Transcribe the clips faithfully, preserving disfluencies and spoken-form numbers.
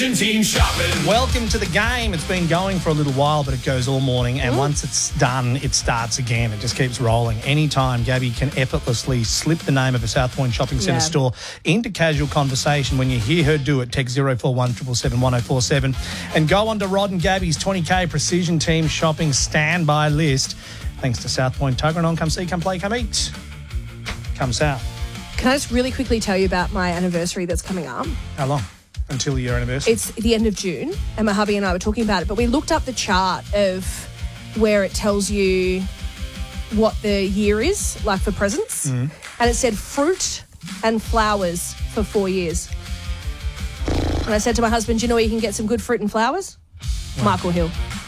Team shopping. Welcome to the game. It's been going for a little while, but it goes all morning, and mm. once it's done, it starts again. It just keeps rolling. Anytime Gabby can effortlessly slip the name of a South Point Shopping Centre yeah. store into casual conversation. When you hear her do it, text zero four one seven seven one zero four seven and go on to Rod and Gabby's twenty K Precision Team Shopping standby list. Thanks to South Point Tuggeranong. Come see, come play, come eat. Come south. Can I just really quickly tell you about my anniversary that's coming up? How long? Until your anniversary? It's the end of June, and my hubby and I were talking about it, but we looked up the chart of where it tells you what the year is, like for presents, mm. and it said fruit and flowers for four years. And I said to my husband, do you know where you can get some good fruit and flowers? Wow. Michael Hill.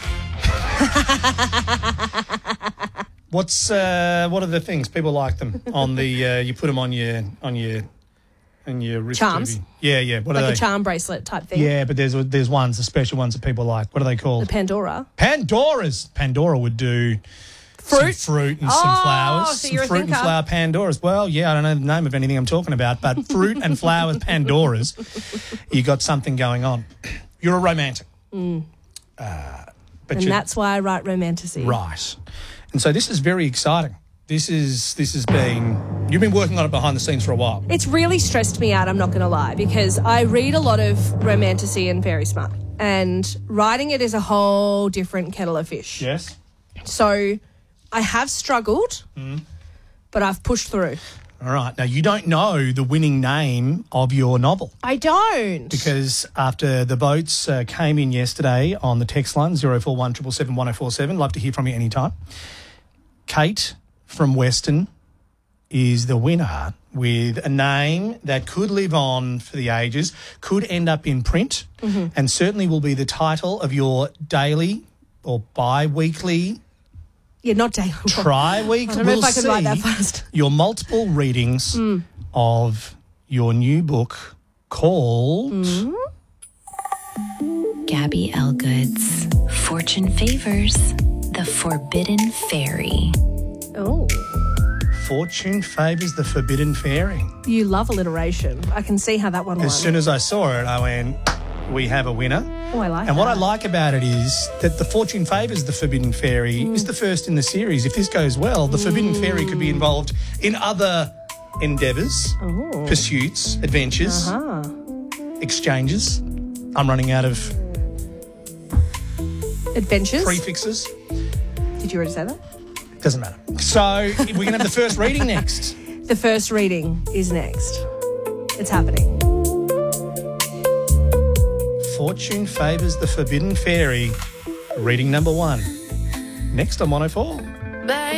What's uh, what are the things people like them on the? Uh, you put them on your on your. And your wrist charms. Maybe. Yeah, yeah. What like are they? A charm bracelet type thing. Yeah, but there's there's ones, the special ones that people like. What are they called? The Pandora. Pandoras. Pandora would do fruit, some fruit and oh, some flowers. So some you're fruit a and flower Pandoras. Well, yeah, I don't know the name of anything I'm talking about, but fruit and flowers Pandoras. You got something going on. You're a romantic. Mm. Uh, but and that's why I write romantasy. Right. And so this is very exciting. This is this has been you've been working on it behind the scenes for a while. It's really stressed me out, I'm not going to lie, because I read a lot of romantasy and Fairy Smut, and writing it is a whole different kettle of fish. Yes. So I have struggled, mm. but I've pushed through. All right. Now, you don't know the winning name of your novel. I don't. Because after the votes uh, came in yesterday on the text line, zero four one seven seven one zero four seven, love to hear from you anytime. Kate from Western is the winner with a name that could live on for the ages, could end up in print, mm-hmm. and certainly will be the title of your daily or bi-weekly, yeah, not daily, tri-week. I don't we'll know if I can see write that fast. Your multiple readings mm. of your new book called mm. Gabby Elgood's Fortune Favors the Forbidden Fairy. Oh. Fortune Favours the Forbidden Fairy. You love alliteration. I can see how that one won. As soon as I saw it, I went, we have a winner. Oh, I like And that. what I like about it is that the Fortune Favours the Forbidden Fairy mm. is the first in the series. If this goes well, the mm. Forbidden Fairy could be involved in other endeavours, oh. pursuits, adventures, uh-huh. exchanges. I'm running out of adventures. Prefixes. Did you already say that? Doesn't matter. So we're going to have the first reading next. The first reading is next. It's happening. Fortune Favours the Forbidden Fairy, reading number one. Next on one oh four.